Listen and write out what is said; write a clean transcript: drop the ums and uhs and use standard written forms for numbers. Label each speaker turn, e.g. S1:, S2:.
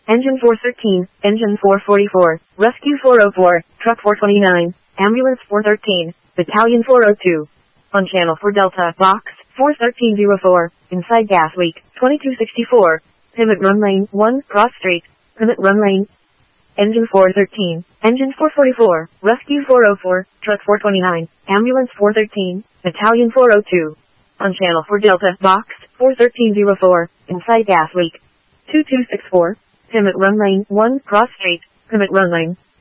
S1: Engine 413, Engine 444, Rescue 404, Truck 429, Ambulance 413, Battalion 402. On Channel 4 Delta, Box 41304, inside gas leak, 2264, pivot run lane 1, cross street, pivot run lane. Engine 413, Engine 444, Rescue 404, Truck 429, Ambulance 413, Battalion 402. On Channel 4 Delta, Box 41304, inside gas leak, 2264, pivot run lane 1, cross street, pivot run lane.